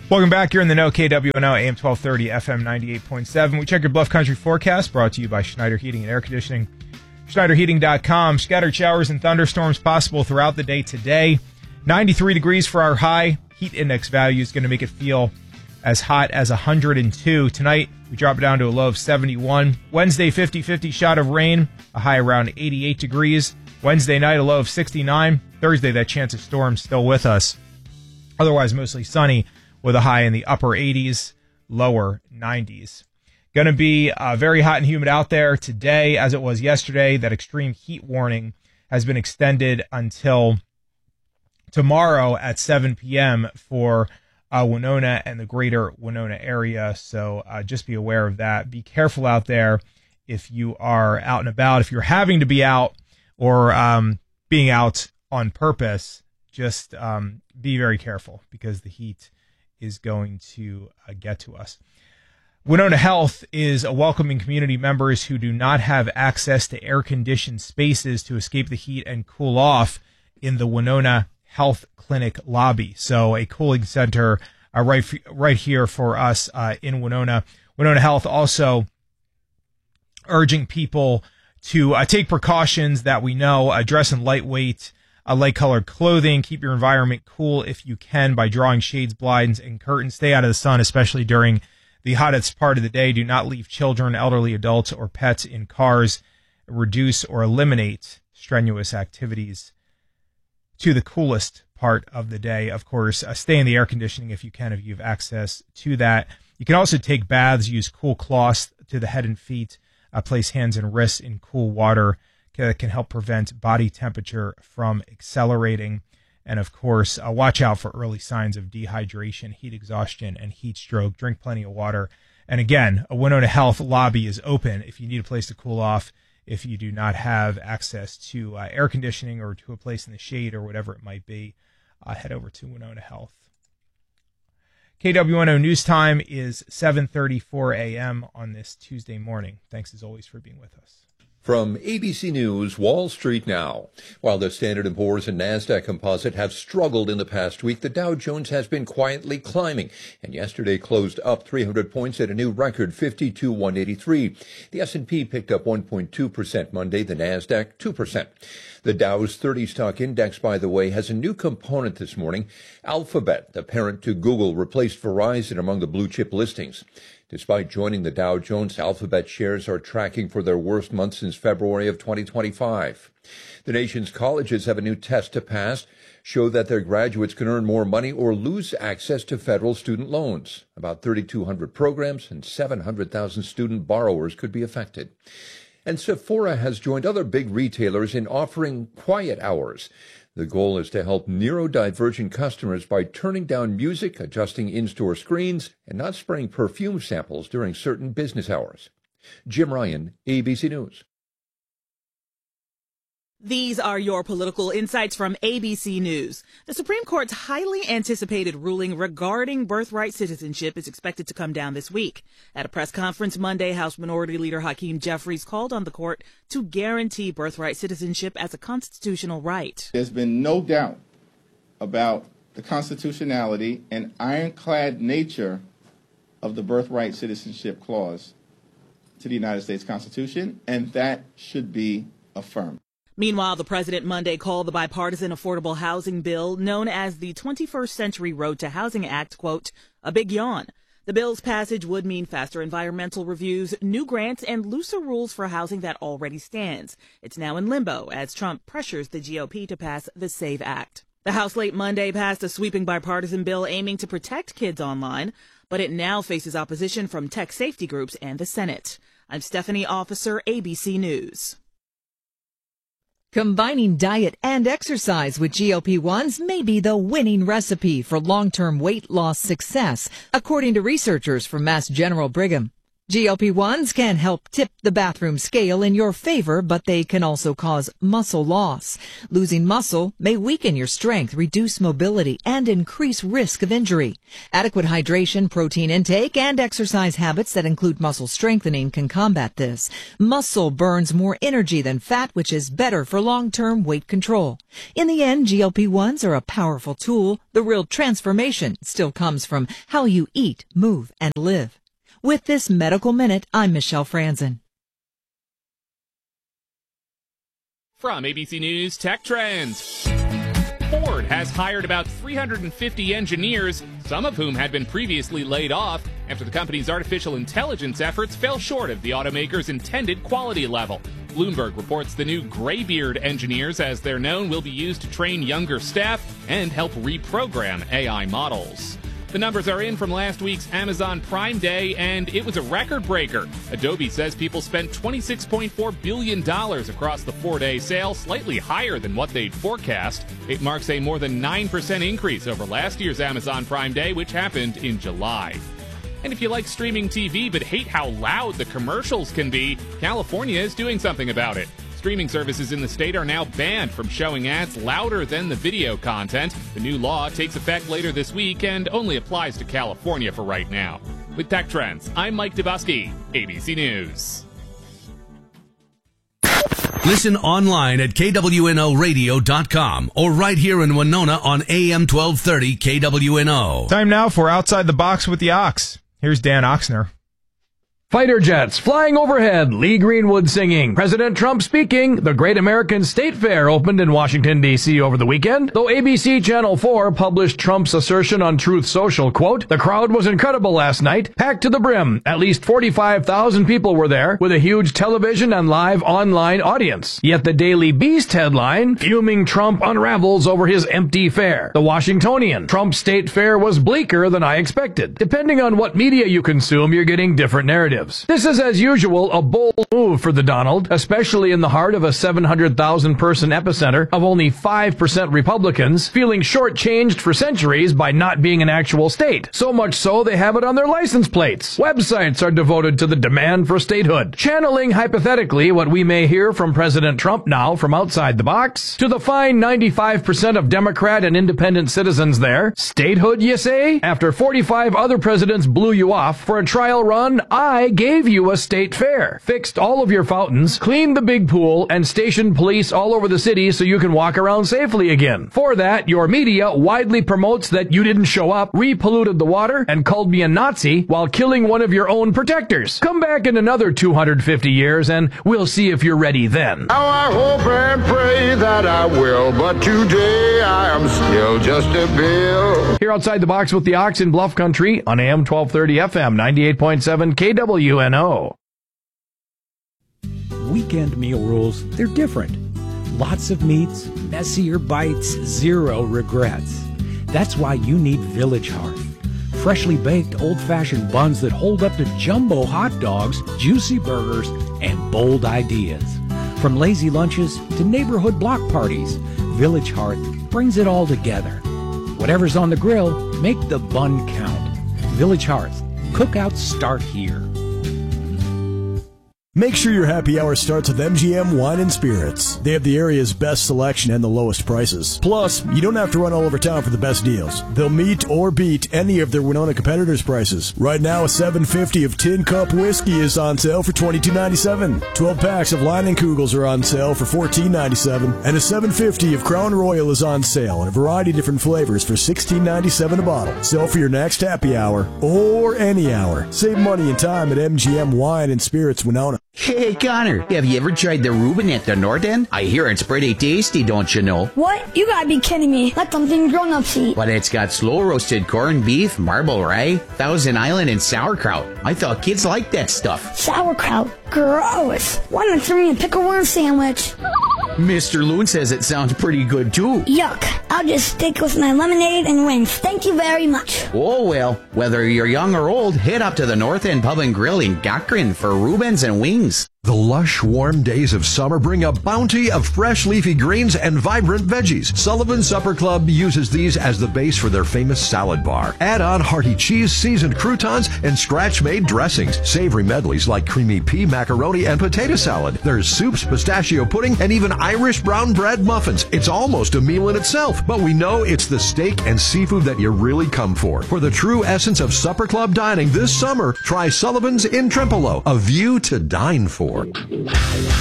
Welcome back. You're in the know, KWNO, AM 1230, FM 98.7. We check your Bluff Country forecast, brought to you by Schneider Heating and Air Conditioning. SchneiderHeating.com. Scattered showers and thunderstorms possible throughout the day today. 93 degrees for our high. Heat index value is going to make it feel as hot as 102. Tonight, we drop it down to a low of 71. Wednesday, 50-50 shot of rain, a high around 88 degrees. Wednesday night, a low of 69. Thursday, that chance of storms still with us. Otherwise, mostly sunny with a high in the upper 80s, lower 90s. Going to be very hot and humid out there today, as it was yesterday. That extreme heat warning has been extended until tomorrow at 7 p.m. for Winona and the greater Winona area. So just be aware of that. Be careful out there if you are out and about. If you're having to be out or being out on purpose, just be very careful because the heat is going to get to us. Winona Health is welcoming community members who do not have access to air-conditioned spaces to escape the heat and cool off in the Winona Health Clinic lobby. So a cooling center right here for us in Winona. Winona Health also urging people to take precautions that we know, dress in lightweight, light-colored clothing. Keep your environment cool if you can by drawing shades, blinds, and curtains. Stay out of the sun, especially during the hottest part of the day. Do not leave children, elderly adults, or pets in cars. Reduce or eliminate strenuous activities to the coolest part of the day. Of course, stay in the air conditioning if you can, if you have access to that. You can also take baths, use cool cloths to the head and feet, place hands and wrists in cool water. Can help prevent body temperature from accelerating. And of course, watch out for early signs of dehydration, heat exhaustion, and heat stroke. Drink plenty of water. And again, a Winona Health lobby is open if you need a place to cool off, if you do not have access to air conditioning or to a place in the shade or whatever it might be. Head over to Winona Health. KWNO News Time is 7:34 a.m. on this Tuesday morning. Thanks as always for being with us. From ABC News, Wall Street now. While the Standard & Poor's and NASDAQ composite have struggled in the past week, the Dow Jones has been quietly climbing, and yesterday closed up 300 points at a new record 52,183. The S&P picked up 1.2% Monday, the NASDAQ 2%. The Dow's 30-stock index, by the way, has a new component this morning. Alphabet, the parent to Google, replaced Verizon among the blue-chip listings. Despite joining the Dow Jones, Alphabet shares are tracking for their worst month since February of 2025. The nation's colleges have a new test to pass, show that their graduates can earn more money or lose access to federal student loans. About 3,200 programs and 700,000 student borrowers could be affected. And Sephora has joined other big retailers in offering quiet hours. The goal is to help neurodivergent customers by turning down music, adjusting in-store screens, and not spraying perfume samples during certain business hours. Jim Ryan, ABC News. These are your political insights from ABC News. The Supreme Court's highly anticipated ruling regarding birthright citizenship is expected to come down this week. At a press conference Monday, House Minority Leader Hakeem Jeffries called on the court to guarantee birthright citizenship as a constitutional right. There's been no doubt about the constitutionality and ironclad nature of the birthright citizenship clause to the United States Constitution, and that should be affirmed. Meanwhile, the president Monday called the bipartisan affordable housing bill known as the 21st Century Road to Housing Act, quote, a big yawn. The bill's passage would mean faster environmental reviews, new grants, and looser rules for housing that already stands. It's now in limbo as Trump pressures the GOP to pass the SAVE Act. The House late Monday passed a sweeping bipartisan bill aiming to protect kids online, but it now faces opposition from tech safety groups and the Senate. I'm Stephanie Officer, ABC News. Combining diet and exercise with GLP-1s may be the winning recipe for long-term weight loss success, according to researchers from Mass General Brigham. GLP-1s can help tip the bathroom scale in your favor, but they can also cause muscle loss. Losing muscle may weaken your strength, reduce mobility, and increase risk of injury. Adequate hydration, protein intake, and exercise habits that include muscle strengthening can combat this. Muscle burns more energy than fat, which is better for long-term weight control. In the end, GLP-1s are a powerful tool. The real transformation still comes from how you eat, move, and live. With this Medical Minute, I'm Michelle Franzen. From ABC News Tech Trends. Ford has hired about 350 engineers, some of whom had been previously laid off after the company's artificial intelligence efforts fell short of the automaker's intended quality level. Bloomberg reports the new Graybeard engineers, as they're known, will be used to train younger staff and help reprogram AI models. The numbers are in from last week's Amazon Prime Day, and it was a record breaker. Adobe says people spent $26.4 billion across the 4-day sale, slightly higher than what they'd forecast. It marks a more than 9% increase over last year's Amazon Prime Day, which happened in July. And if you like streaming TV but hate how loud the commercials can be, California is doing something about it. Streaming services in the state are now banned from showing ads louder than the video content. The new law takes effect later this week and only applies to California for right now. With Tech Trends, I'm Mike Dubusky, ABC News. Listen online at KWNOradio.com or right here in Winona on AM 1230 KWNO. Time now for Outside the Box with the Ox. Here's Dan Oxner. Fighter jets flying overhead, Lee Greenwood singing, President Trump speaking. The Great American State Fair opened in Washington, D.C. over the weekend. Though ABC Channel 4 published Trump's assertion on Truth Social, quote, the crowd was incredible last night, packed to the brim. At least 45,000 people were there, with a huge television and live online audience. Yet the Daily Beast headline, fuming Trump unravels over his empty fair. The Washingtonian, Trump's state fair was bleaker than I expected. Depending on what media you consume, you're getting different narratives. This is, as usual, a bold move for the Donald, especially in the heart of a 700,000-person epicenter of only 5% Republicans, feeling shortchanged for centuries by not being an actual state. So much so they have it on their license plates. Websites are devoted to the demand for statehood, channeling hypothetically what we may hear from President Trump now from outside the box. To the fine 95% of Democrat and independent citizens there, statehood, you say? After 45 other presidents blew you off for a trial run, I gave you a state fair, fixed all of your fountains, cleaned the big pool, and stationed police all over the city so you can walk around safely again. For that, your media widely promotes that you didn't show up, repolluted the water, and called me a Nazi while killing one of your own protectors. Come back in another 250 years and we'll see if you're ready then. Now I hope and pray that I will, but today I am still just a bill. Here outside the box with the Ox in Bluff Country on AM 1230 FM 98.7 KWNO. Weekend meal rules, they're different. Lots of meats, messier bites, zero regrets. That's why you need Village Hearth. Freshly baked, old-fashioned buns that hold up to jumbo hot dogs, juicy burgers, and bold ideas. From lazy lunches to neighborhood block parties, Village Hearth brings it all together. Whatever's on the grill, make the bun count. Village Hearth. Cookouts start here. Make sure your happy hour starts with MGM Wine and Spirits. They have the area's best selection and the lowest prices. Plus, you don't have to run all over town for the best deals. They'll meet or beat any of their Winona competitors' prices. Right now, a $7.50 of Tin Cup whiskey is on sale for $22.97. 12 packs of Leinenkugels are on sale for $14.97. And a $7.50 of Crown Royal is on sale in a variety of different flavors for $16.97 a bottle. Sell for your next happy hour or any hour. Save money and time at MGM Wine and Spirits Winona. Hey, Connor, have you ever tried the Reuben at the North End? I hear it's pretty tasty, don't you know? What? You gotta be kidding me. That's something grown-ups eat. But it's got slow-roasted corned beef, marble rye, Thousand Island, and sauerkraut. I thought kids liked that stuff. Sauerkraut? Gross. Why not throw me a pickle worm sandwich? Mr. Loon says it sounds pretty good, too. Yuck. I'll just stick with my lemonade and wings. Thank you very much. Oh, well, whether you're young or old, head up to the North End Pub and Grill in Gakrin for Reubens and wings. The lush, warm days of summer bring a bounty of fresh leafy greens and vibrant veggies. Sullivan Supper Club uses these as the base for their famous salad bar. Add on hearty cheese, seasoned croutons, and scratch-made dressings. Savory medleys like creamy pea, macaroni, and potato salad. There's soups, pistachio pudding, and even Irish brown bread muffins. It's almost a meal in itself, but we know it's the steak and seafood that you really come for. For the true essence of Supper Club dining this summer, try Sullivan's in Trempealeau, a view to dine for.